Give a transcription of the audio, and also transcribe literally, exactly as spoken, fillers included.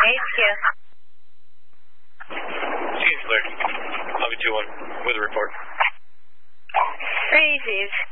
H Q. Seems clear. Lobby two one with a report. Reese's.